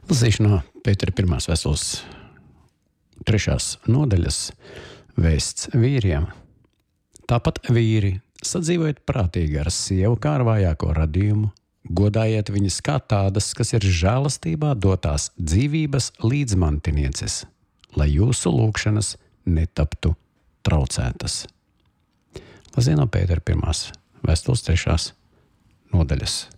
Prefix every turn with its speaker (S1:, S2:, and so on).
S1: Lasīšu no Pētera 1. vēstules 3. nodaļas vēsts vīriem. Tāpat vīri, sadzīvojiet prātīgi ar sievu kā ar vājāko radījumu, godājiet viņas kā tādas, kas ir žēlastībā dotās dzīvības līdzmantinieces, lai jūsu lūgšanas netaptu traucētas. Lasīju no Pētera 1. vēstules 3. nodaļas.